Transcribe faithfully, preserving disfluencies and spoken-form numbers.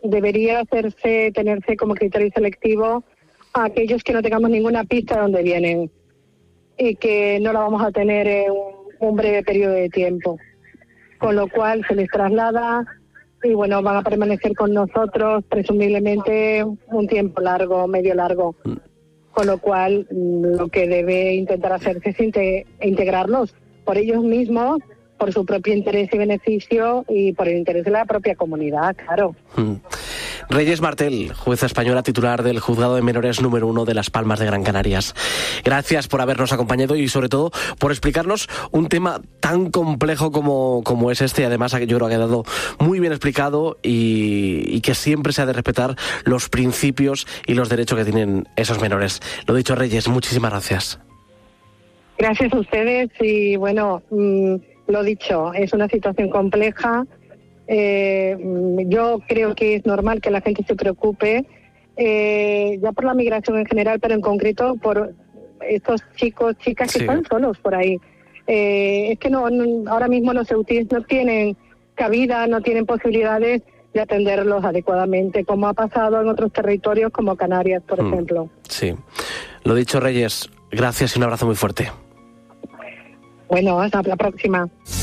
debería hacerse, tenerse como criterio selectivo a aquellos que no tengamos ninguna pista de dónde vienen y que no la vamos a tener en un, un breve periodo de tiempo. Con lo cual se les traslada y bueno, van a permanecer con nosotros presumiblemente un tiempo largo, medio largo. Con lo cual lo que debe intentar hacerse es inte- integrarlos por ellos mismos, por su propio interés y beneficio y por el interés de la propia comunidad, claro. Mm. Reyes Martel, jueza española titular del Juzgado de Menores número uno de Las Palmas de Gran Canarias. Gracias por habernos acompañado y sobre todo por explicarnos un tema tan complejo como, como es este. Además, yo creo que ha quedado muy bien explicado y, y que siempre se ha de respetar los principios y los derechos que tienen esos menores. Lo dicho, Reyes, muchísimas gracias. Gracias a ustedes y bueno, mmm, lo dicho, es una situación compleja. Eh, yo creo que es normal que la gente se preocupe, eh, ya por la migración en general, pero en concreto por estos chicos, chicas que sí. están solos por ahí. Eh, es que no, no ahora mismo los ceutíes no tienen cabida, no tienen posibilidades de atenderlos adecuadamente, como ha pasado en otros territorios como Canarias, por mm, ejemplo. Sí. Lo dicho, Reyes, gracias y un abrazo muy fuerte. Bueno, hasta la próxima.